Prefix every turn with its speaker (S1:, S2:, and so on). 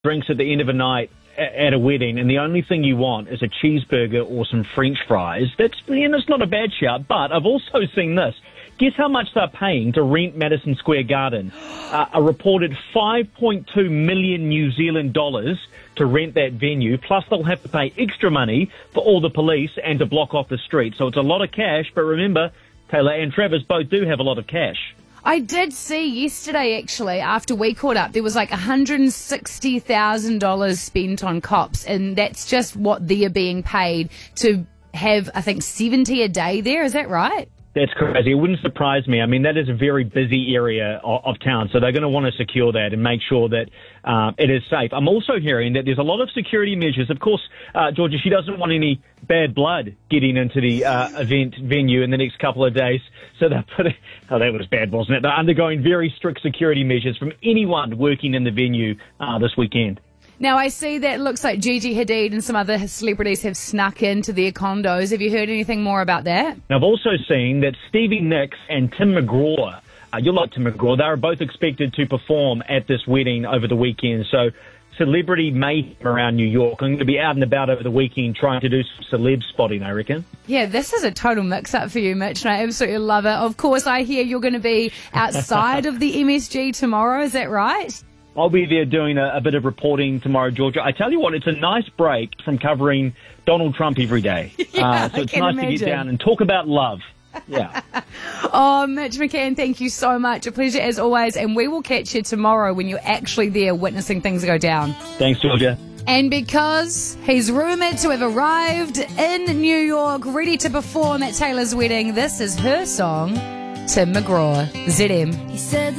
S1: drinks at the end of a night at a wedding, and the only thing you want is a cheeseburger or some French fries, that's not a bad shout. But I've also seen this. Guess how much they're paying to rent Madison Square Garden? A reported 5.2 million New Zealand dollars to rent that venue, plus they'll have to pay extra money for all the police and to block off the street. So it's a lot of cash, but remember, Taylor and Travis both do have a lot of cash.
S2: I did see yesterday, actually, after we caught up, there was like $160,000 spent on cops, and that's just what they're being paid to have, I think, 70 a day there. Is that right?
S1: That's crazy. It wouldn't surprise me. I mean, that is a very busy area of town, so they're going to want to secure that and make sure that it is safe. I'm also hearing that there's a lot of security measures. Of course, Georgia, she doesn't want any bad blood getting into the event venue in the next couple of days. So they're putting, that was bad, wasn't it? They're undergoing very strict security measures from anyone working in the venue this weekend.
S2: Now, I see that it looks like Gigi Hadid and some other celebrities have snuck into their condos. Have you heard anything more about that?
S1: And I've also seen that Stevie Nicks and Tim McGraw, you'll like Tim McGraw, they are both expected to perform at this wedding over the weekend. So celebrity mayhem around New York. I'm going to be out and about over the weekend trying to do some celeb spotting, I reckon.
S2: Yeah, this is a total mix-up for you, Mitch, and I absolutely love it. Of course, I hear you're going to be outside of the MSG tomorrow. Is that right?
S1: I'll be there doing a bit of reporting tomorrow, Georgia. I tell you what, it's a nice break from covering Donald Trump every day.
S2: Yeah,
S1: so it's nice to get down and talk about love. Yeah.
S2: Oh, Mitch McCann, thank you so much. A pleasure as always. And we will catch you tomorrow when you're actually there witnessing things go down.
S1: Thanks, Georgia.
S2: And because he's rumoured to have arrived in New York, ready to perform at Taylor's wedding, this is her song, Tim McGraw, ZM.
S3: He said